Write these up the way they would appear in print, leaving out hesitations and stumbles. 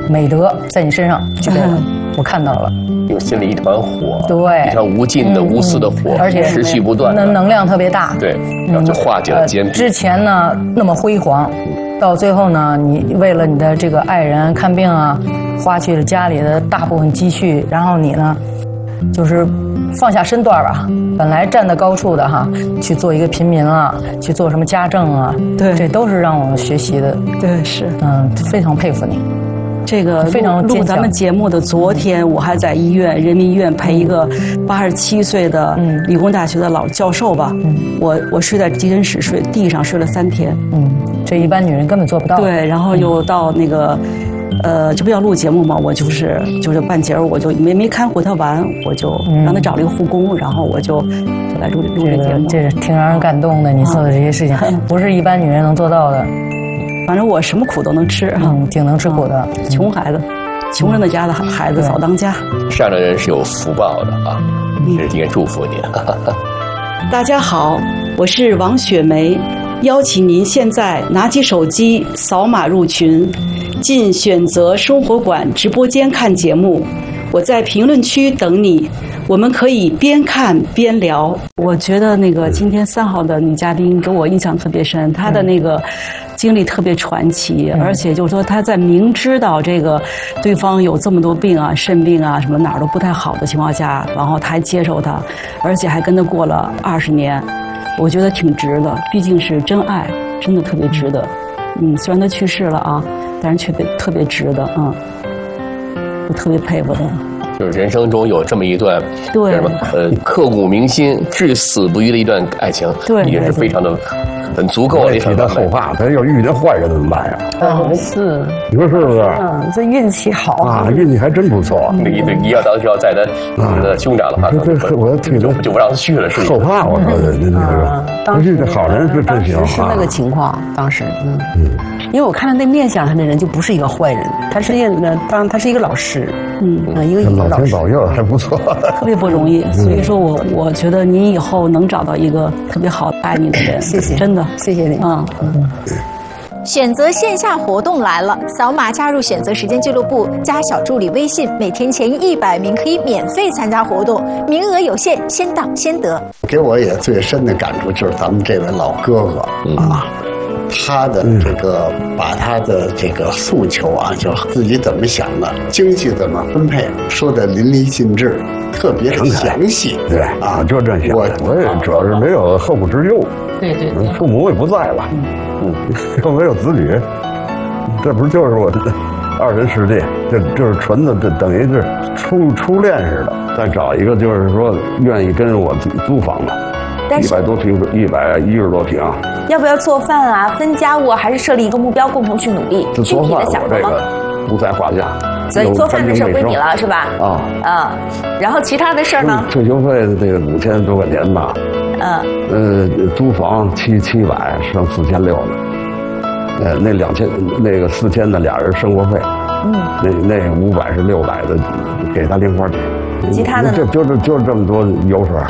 美德在你身上具备了，我看到了。 有心里一团火， 对， 一团无尽的无私的火， 而且持续不断， 能量特别大。 对，然后就化解了坚壁。 之前呢那么辉煌，到最后呢，你为了你的这个爱人看病啊，花去了家里的大部分积蓄，然后你呢，就是放下身段吧，本来站在高处的哈，去做一个平民啊，去做什么家政啊， 对， 这都是让我学习的。 对，是， 非常佩服你。 这个非常录咱们节目的昨天，我还在医院人民医院陪一个87岁的理工大学的老教授吧，我睡在急诊室地上睡了3天， 这一般女人根本做不到。 对，然后又到那个。这不要录节目嘛？我就是半截我就没看回他完，我就让他找了一个护工，然后我就来录这节目。 这是挺让人感动的，你做的这些事情不是一般女人能做到的。 反正我什么苦都能吃， 挺能吃苦的。 穷孩子，穷人的家的孩子早当家。 这样的人是有福报的啊！这是应该祝福你。 大家好，我是王雪梅，邀请您现在拿起手机扫码入群。进选择生活馆直播间看节目，我在评论区等你，我们可以边看边聊。我觉得那个今天3号的女嘉宾给我印象特别深，她的那个经历特别传奇，而且就是说她在明知道这个对方有这么多病啊，肾病啊什么哪儿都不太好的情况下，然后她还接受他，而且还跟他过了20年，我觉得挺值的，毕竟是真爱，真的特别值得。虽然他去世了啊，但是却特别值得，我特别佩服他。 就是人生中有这么一段， 对什么刻骨铭心、至死不渝的一段爱情， 对， 已经是非常的很足够了。 替他后怕，他要遇见坏人怎么办呀？ 是， 你说是不是？ 这运气好啊，运气还真不错。 那一要当时要在他的兄长的话， 这我听着就不让他去了，是后怕。我说那是这好人是真行啊。 是那个情况，当时因为我看到那面相上的人就不是一个坏人，他是当然他是一个老师，一个老天保佑还不错， 特别不容易。所以说我觉得您以后能找到一个特别好爱你的人， 谢谢， 真的谢谢你。 选择线下活动来了，扫码加入选择时间俱乐部，加小助理微信，每天前100名可以免费参加活动，名额有限，先到先得。 给我也最深的感触就是咱们这位老哥哥啊。他的这个把他的这个诉求啊，就自己怎么想的，经济怎么分配，说的淋漓尽致，特别的详细。 对啊，就这想。我也主要是没有后顾之忧。 对， 父母也不在了，又没有子女，这不就是我的2人世界？这就是纯的，这等于是初恋似的。再找一个就是说愿意跟我租房的。100多平，110多平。 要不要做饭啊？分家务啊？还是设立一个目标，共同去努力？具体的想过吗？ 不在话下。 所以做饭的事归你了，是吧？然后其他的事呢？ 退休费的这个5000多块钱吧。租房700，剩4600了。那2000，那个4000的俩人生活费。那500是600的，给他零花钱。 其他的呢？ 就是这么多油水。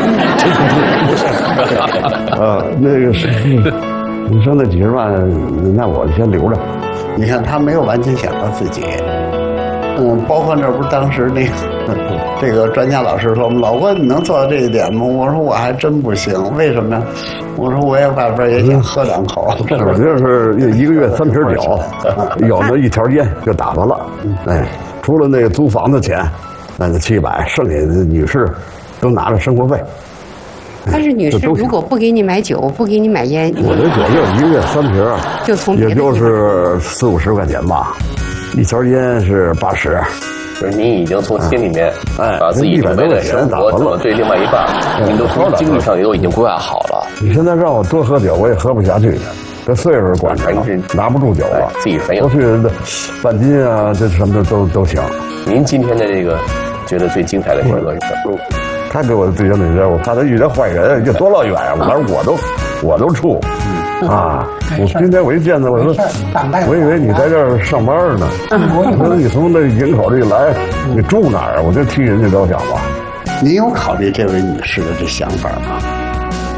那个是，你说那几10万，那我先留着。 你看他没有完全想到自己，包括那不是当时那个这个专家老师说，老郭你能做到这一点吗？我说我还真不行，为什么呀？我说我也外边也想喝2口， 我就是1个月3瓶酒，有那1条烟就打发了。除了那个租房的钱，那700，剩下的女士都拿着生活费。 但是女士如果不给你买酒，不给你买烟， 我这酒就1个月3瓶， 就从也就是40、50块钱吧，1条烟是80。 就是您已经从心里面把自己准备的生活怎么对另外一半，您都从经济上也都已经规划好了。 你现在让我多喝酒，我也喝不下去。这岁数管着了，拿不住酒了。 自己很有。 过去的半斤啊，这什么的都行。 您今天的这个觉得最精彩的时刻是什么？ 他给我的最精彩的，我怕他遇见坏人，这多老远呀！我都怵。我今天我一见他，我说，我以为你在这儿上班呢。我说你从那营口这来，你住哪儿啊？我就替人家着想吧。 您有考虑这位女士的这想法吗？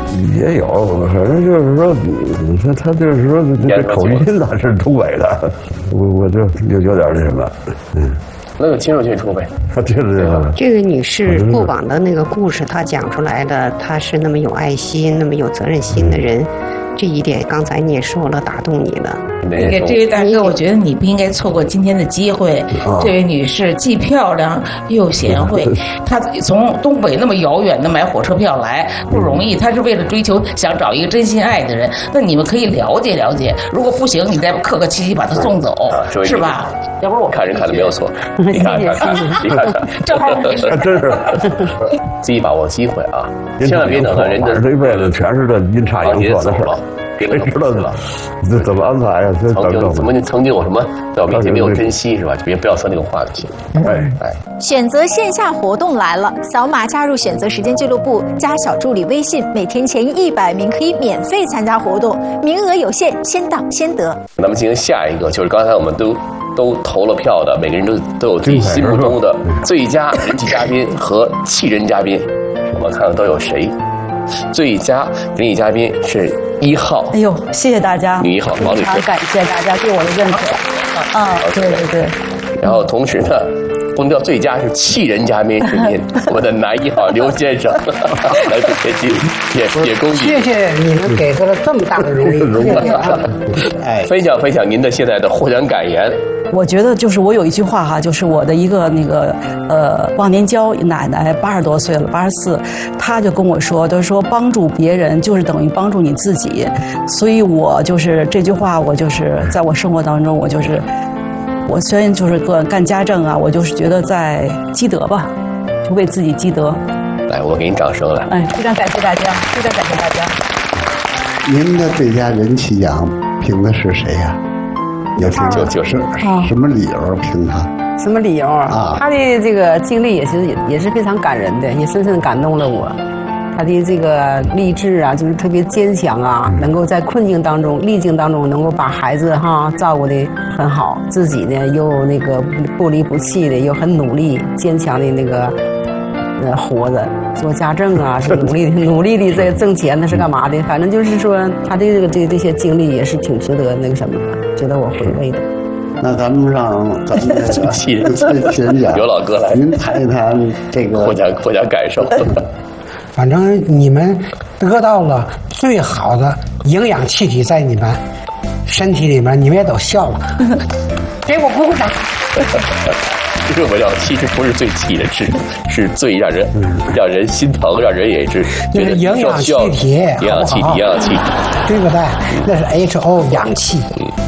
也有，反正就是说，他就是说这口音呢是东北的，我就有点那什么， 那就接受接触呗。 这个女士过往的那个故事，她讲出来的，她是那么有爱心、那么有责任心的人，这一点刚才你也说了，打动你了。 这位大哥，我觉得你不应该错过今天的机会。这位女士既漂亮又贤惠，她从东北那么遥远的买火车票来不容易，她是为了追求想找一个真心爱的人。那你们可以了解了解，如果不行，你再客客气气把她送走，是吧？ 要不然我看人看的没有错，你看看，你看看， 这还没事， 真是自己把握机会啊，千万别等到人家这辈子全是这阴差阳错的事。谁知道呢？这怎么安排呀？ 曾经有什么在我面前没有珍惜是吧？就不要说那个话就行。 选择线下活动来了，扫码加入选择时间俱乐部，加小助理微信，每天前100名可以免费参加活动，名额有限，先到先得。 咱们进行下一个，就是刚才我们都投了票的，每个人都有自己心目中的最佳人气嘉宾和气人嘉宾，我们看看都有谁。最佳人气嘉宾是1号。 哎呦，谢谢大家， 女1号王女士， 非常感谢大家对我的认可。啊，对。 然后同时呢，不能叫最佳是气人嘉宾是您，我们的男1号刘先生，来自天津，也恭喜。 谢谢你们给出了这么大的荣誉， 分享您的现在的获奖感言。 我觉得就是我有一句话哈，就是我的一个那个忘年交奶奶80多岁了，84，她就跟我说，她说帮助别人就是等于帮助你自己，所以我就是这句话，我就是在我生活当中，我虽然就是干家政啊，我就是觉得在积德吧，就为自己积德。 来，我给你掌声来。 非常感谢大家，非常感谢大家。 您的最佳人气奖评的是谁呀？就是什么理由评他？ 什么理由啊？他的这个经历也是非常感人的，也深深感动了我。他的这个励志啊，就是特别坚强啊，能够在困境当中、逆境当中，能够把孩子照顾得很好，自己呢又那个不离不弃的，又很努力、坚强的那个活着，做家政啊，是努力的在挣钱，那是干嘛的？反正就是说，他这些经历也是挺值得那个什么的，值得我回味的。 那咱们让气人奖刘老哥来， 您谈一谈这个获奖感受。 反正你们得到了最好的营养气体在你们身体里面，你们也都笑了，给我鼓鼓掌。 这个其实不是最气人，是最让人心疼，让人也是觉得营养气体， 营养气体， 对不对？那是 H2O 氧气。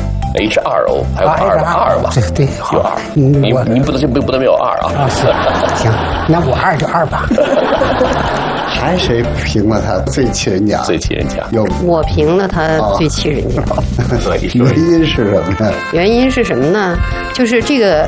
H2O 还有2吧？ 对， 有2。您不能没有2啊！ 行，那我2就2吧。 还谁评了他最气人奖？ 最气人奖我评了他最气人奖。 原因是什么呢？ 原因是什么呢？就是这个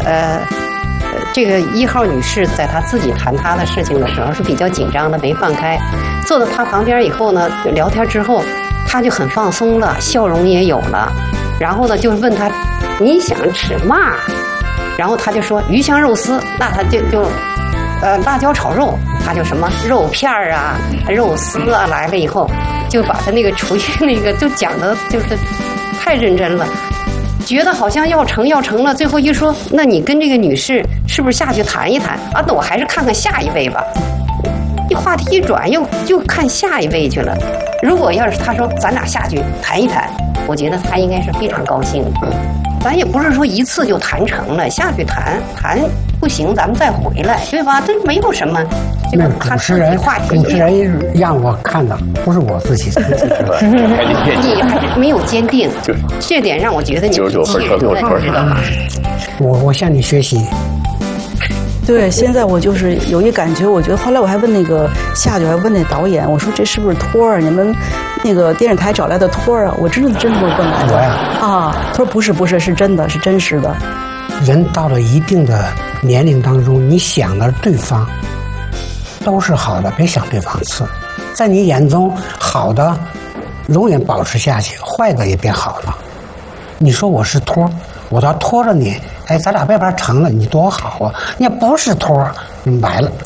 1号女士在她自己谈她的事情的时候是比较紧张的，没放开。坐到她旁边以后呢，聊天之后，她就很放松了，笑容也有了。然后呢，就问她你想吃嘛？然后她就说鱼香肉丝，那她就辣椒炒肉，她就什么肉片啊、肉丝啊来了以后，就把她那个厨艺那个就讲的就是太认真了。觉得好像要成了，最后一说，那你跟这个女士是不是下去谈一谈啊？那我还是看看下一位吧。一话题一转，又看下一位去了。如果要是他说咱俩下去谈一谈，我觉得他应该是非常高兴的。咱也不是说一次就谈成了，下去谈不行，咱们再回来，对吧？这没有什么。 那主持人让我看的，不是我自己。 你还是没有坚定，这点让我觉得你 99分， 知道吗？ 我向你学习。 对，现在我就是有一感觉，我觉得后来我还问那个下去，还问那导演，我说这是不是托儿？你们那个电视台找来的托儿啊？我真的问来的啊。他说不是，是真的，是真实的。 人到了一定的年龄当中，你想的对方都是好的，别想对方次。在你眼中好的永远保持下去，坏的也别好了。你说我是托，我倒拖着你，咱俩外边成了，你多好啊！你不是托，完了。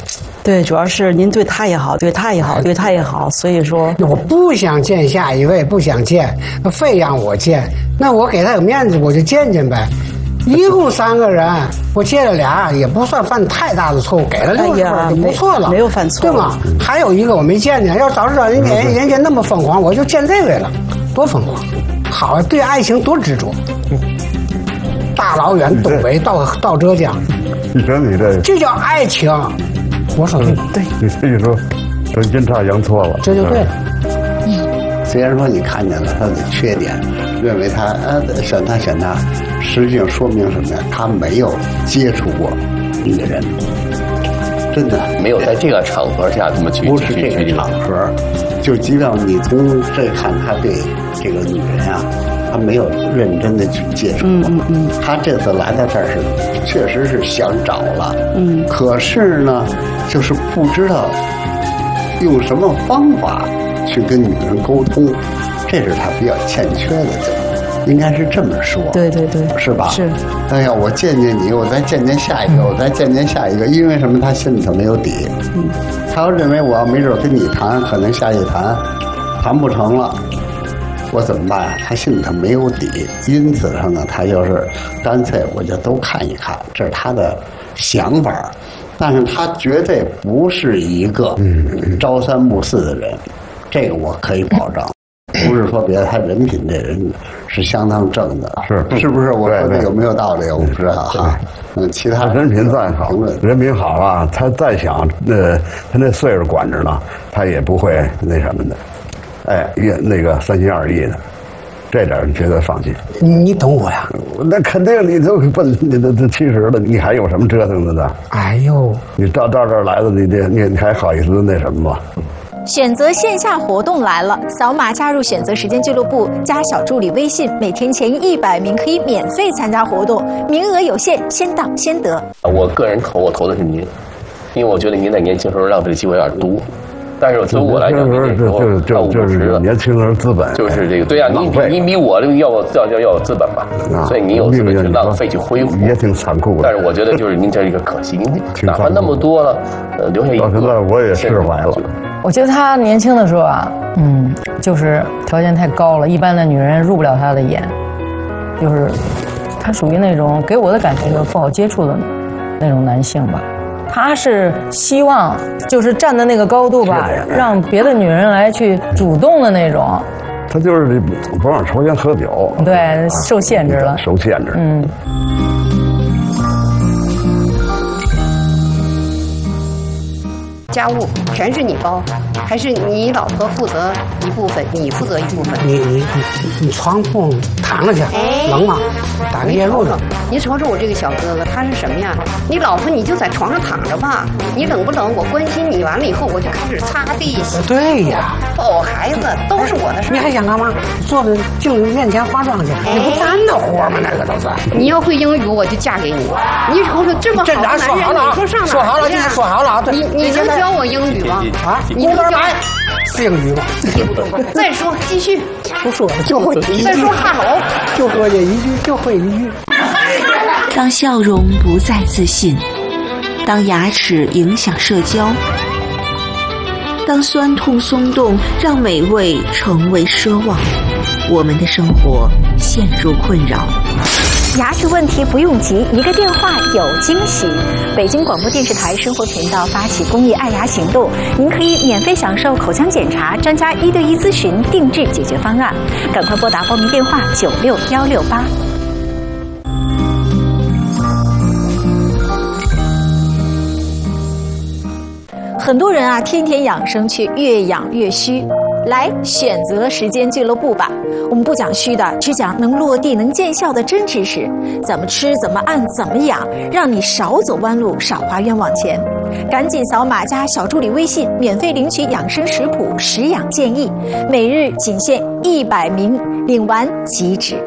对，主要是您对他也好，对他也好，对他也好，所以说我不想见下一位，不想见，非让我见，那我给他个面子，我就见见呗。一共3个人，我借了俩，也不算犯太大的错误，给了60分就不错了， 没有犯错， 对吗？还有一个我没见见，要早知道人家那么疯狂，我就见这位了，多疯狂！好，对爱情多执着，大老远东北到浙江， 你说你这叫爱情。我说对， 你这一说，这阴差阳错了， 这就对了。 虽然说你看见了他的缺点，认为他选他，实际上说明什么呀？他没有接触过女人，真的没有在这个场合下这么去， 不是这个场合。就即便你从这看，他对这个女人啊，他没有认真的去接触过。他这次来到这儿是确实是想找了，可是呢，就是不知道用什么方法去跟女人沟通，这是他比较欠缺的地方，应该是这么说。 对， 是吧？ 是。 哎呀，我见见你，我再见见下一个，我再见见下一个，因为什么？他心里头没有底。他要认为我要没准跟你谈，可能下一谈不成了，我怎么办呀？他心里头没有底，因此上呢，他就是干脆我就都看一看，这是他的想法。但是他绝对不是一个朝三暮四的人，这个我可以保证。不是说别的，他人品这人是相当正的，是不是？我说的有没有道理？我不知道哈。其他人品再好，人品好啊，他再想他那岁数管着呢，他也不会那什么的，那个3心2意的。这点绝对放心。 你懂我呀？ 那肯定，你都奔你都70了，你还有什么折腾的呢？ 哎呦， 你到这儿来了，你还好意思那什么吗？ 选择线下活动来了，扫码加入选择时间俱乐部，加小助理微信，每天前100名可以免费参加活动，名额有限，先到先得。 我个人我投的是您，因为我觉得您在年轻时候浪费的机会有点多。但是对我来讲， 就是年轻人资本， 就是这个对啊，你比我这个要有资本吧，所以你有资本去浪费去挥霍， 也挺残酷的。 但是我觉得就是您这一个可惜，您哪怕那么多了，留下一个。 到现在我也释怀了。 我觉得他年轻的时候啊，就是条件太高了，一般的女人入不了他的眼，就是他属于那种给我的感觉就是不好接触的那种男性吧。他是希望就是站在那个高度吧，让别的女人来去主动的那种。 他就是不让抽烟喝酒， 对，受限制了， 受限制。 家务全是你包，还是你老婆负责一部分，你负责一部分？ 你床铺躺着去，冷吗？打个夜褥子。 你瞅瞅我这个小哥哥，他是什么呀？你老婆你就在床上躺着吧，你冷不冷？我关心你，完了以后我就开始擦地。 对呀， 抱孩子都是我的事。 你还想干嘛？坐在镜子面前化妆去，你不咱的活吗？那个都是。 你要会英语，我就嫁给你。你瞅瞅这么好的男人，你说上哪？ 说好了，今天说好了啊。 你能教我英语吗？ 啊，你能教是英语吗？ 再说，继续。 不说了，就会一句。 再说哈喽， 就说这一句，就会一句。 当笑容不再自信，当牙齿影响社交，当酸痛松动让美味成为奢望，我们的生活陷入困扰。 牙齿问题不用急，一个电话有惊喜。北京广播电视台生活频道发起公益爱牙行动，您可以免费享受口腔检查、专家1对1咨询、定制解决方案。赶快拨打报名电话96168。很多人啊，天天养生却越养越虚。来选择时间俱乐部吧，我们不讲虚的，只讲能落地能见效的真知识，怎么吃怎么按怎么养，让你少走弯路少花冤枉钱。赶紧扫码加小助理微信，免费领取养生食谱、食养建议，每日仅限100名，领完即止。